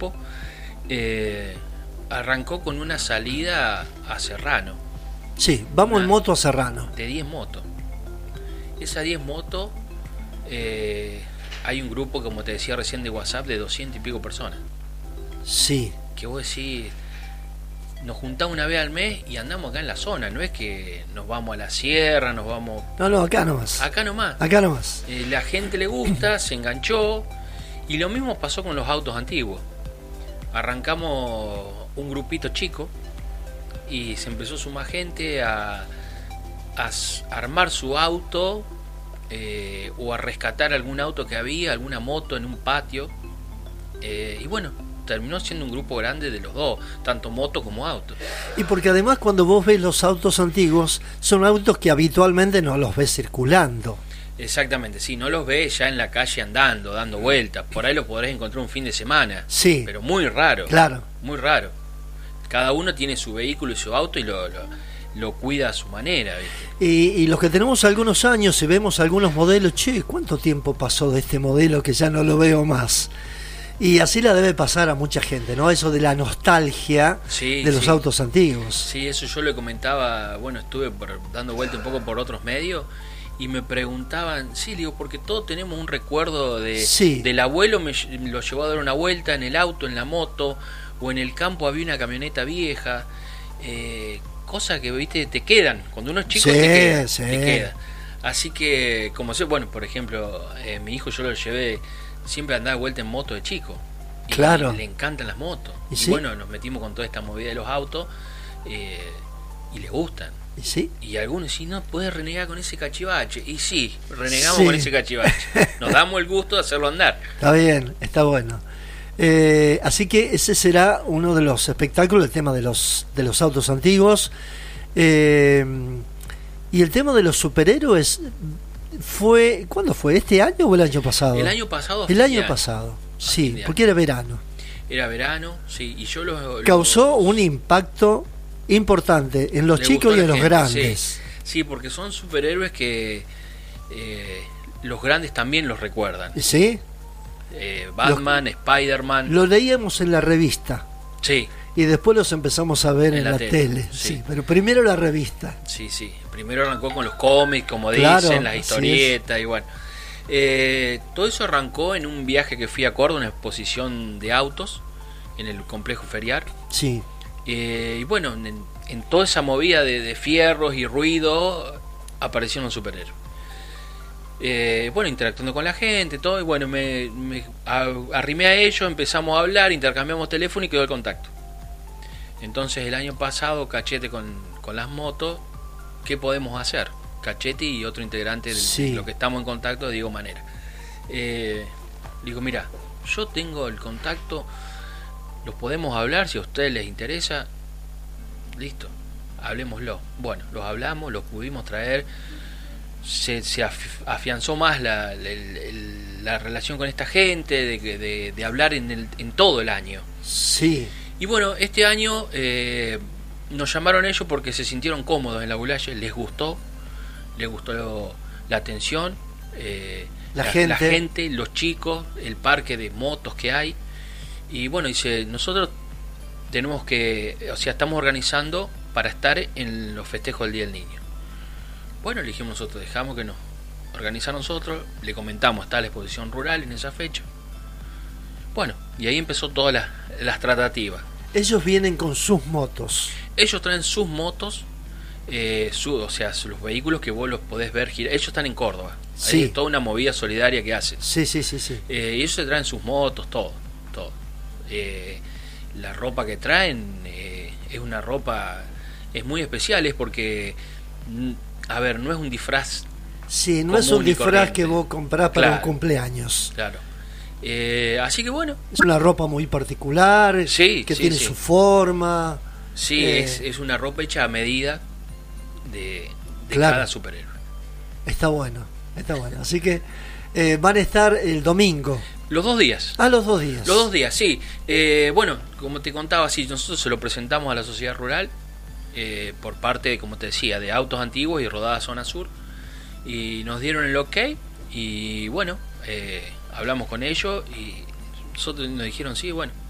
grupo, arrancó con una salida a Serrano. Sí, vamos en moto a Serrano. De 10 motos. Esa 10 motos, hay un grupo, como te decía recién, de WhatsApp de 200 y pico personas. Sí. Que vos decís, nos juntamos una vez al mes y andamos acá en la zona, no es que nos vamos a la sierra, nos vamos... No, acá nomás. Acá nomás. Acá nomás. La gente le gusta, se enganchó, y lo mismo pasó con los autos antiguos. Arrancamos un grupito chico y se empezó a sumar gente a armar su auto, o a rescatar algún auto que había, alguna moto en un patio, y bueno, terminó siendo un grupo grande de los dos, tanto moto como auto. Y porque además cuando vos ves los autos antiguos, son autos que habitualmente no los ves circulando. Exactamente, sí, no los ves ya en la calle andando, dando vueltas. Por ahí los podrás encontrar un fin de semana. Sí. Pero muy raro. Claro. Muy raro. Cada uno tiene su vehículo y su auto y lo cuida a su manera, ¿viste? Y los que tenemos algunos años y vemos algunos modelos, che, ¿cuánto tiempo pasó de este modelo que ya no lo veo más? Y así la debe pasar a mucha gente, ¿no? Eso de la nostalgia de los autos antiguos. Sí, eso yo le comentaba, bueno, estuve dando vuelta un poco por otros medios y me preguntaban, sí, digo, porque todos tenemos un recuerdo del abuelo, lo llevó a dar una vuelta en el auto, en la moto, o en el campo había una camioneta vieja, cosas que, viste, te quedan, cuando uno es chico te queda. Así que, como sé, bueno, por ejemplo, mi hijo yo lo llevé, siempre andaba de vuelta en moto de chico. Y claro. Le encantan las motos. ¿Y bueno, nos metimos con toda esta movida de los autos, y les gustan. ¿Y sí? Y algunos dicen, no, puedes renegar con ese cachivache. Y sí, renegamos con ese cachivache. Nos damos el gusto de hacerlo andar. Está bien, está bueno. Así que ese será uno de los espectáculos, el tema de los autos antiguos. Y el tema de los superhéroes fue, ¿cuándo fue? ¿Este año o el año pasado? El año pasado. El año pasado, sí, porque era verano. Era verano, sí, y yo causó un impacto importante en los chicos y en los grandes. Sí, porque son superhéroes que los grandes también los recuerdan. Sí. Batman, Spider-Man. Lo leíamos en la revista. Sí. Y después los empezamos a ver en la tele. Sí, pero primero la revista. Sí. Primero arrancó con los cómics, como dicen, las historietas, y bueno. Todo eso arrancó en un viaje que fui a Córdoba, una exposición de autos en el complejo ferial. Sí. Y bueno, en toda esa movida de fierros y ruido aparecieron los superhéroes. Bueno, interactuando con la gente, todo, y bueno, me arrimé a ellos, empezamos a hablar, intercambiamos teléfono y quedó el contacto. Entonces el año pasado, Cachete con las motos, ¿qué podemos hacer? Cachete y otro integrante de lo que estamos en contacto, Diego Manera. Digo, mira, yo tengo el contacto, los podemos hablar, si a ustedes les interesa, listo, hablemoslo. Bueno, los hablamos, los pudimos traer, se afianzó más la relación con esta gente, de hablar en todo el año. Sí. Y bueno, este año nos llamaron ellos porque se sintieron cómodos en la Boulaye, les gustó la atención, la gente, los chicos, el parque de motos que hay. Y bueno, dice, nosotros tenemos estamos organizando para estar en los festejos del Día del Niño. Bueno, le dijimos nosotros, dejamos que nos organizar nosotros, le comentamos, está la exposición rural en esa fecha. Bueno, y ahí empezó todas las tratativas. Ellos vienen con sus motos. Ellos traen sus motos, los vehículos que vos los podés ver girar. Ellos están en Córdoba. Sí. Hay toda una movida solidaria que hacen. Sí. Y ellos se traen sus motos, todo. La ropa que traen es una ropa, es muy especial, es porque, a ver, no es un disfraz. Sí, no es un disfraz que vos comprás para un cumpleaños. Claro. Así que bueno. Es una ropa muy particular, que tiene su forma. Sí, es una ropa hecha a medida de cada superhéroe. Está bueno. Así que van a estar el domingo. Los 2 días. Los 2 días. Los 2 días, sí. Bueno, como te contaba, sí, nosotros se lo presentamos a la sociedad rural por parte, como te decía, de Autos Antiguos y Rodada Zona Sur. Y nos dieron el ok. Y bueno, hablamos con ellos y nosotros nos dijeron, sí, bueno,